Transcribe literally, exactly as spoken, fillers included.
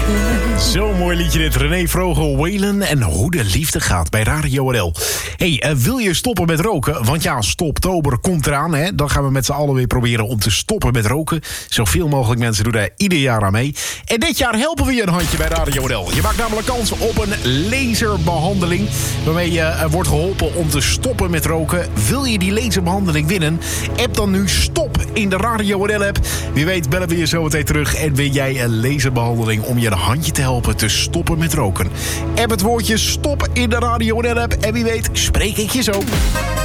Zo mooi liedje dit. René Vroger, Waylon en Hoe de Liefde Gaat bij Radio N L. Hey, uh, wil je stoppen met roken? Want ja, Stoptober komt eraan. Hè? Dan gaan we met z'n allen weer proberen om te stoppen met roken. Zoveel mogelijk mensen doen daar ieder jaar aan mee. En dit jaar helpen we je een handje bij Radio N L. Je maakt namelijk kans op een laserbehandeling, waarmee je uh, wordt geholpen om te stoppen met roken. Wil je die laserbehandeling winnen? App dan nu STOP in de Radio N L-app. Wie weet bellen we je zo meteen terug en win jij een laserbehandeling om je een handje te helpen te stoppen met roken. App het woordje STOP in de Radio N L-app en wie weet spreek ik je zo.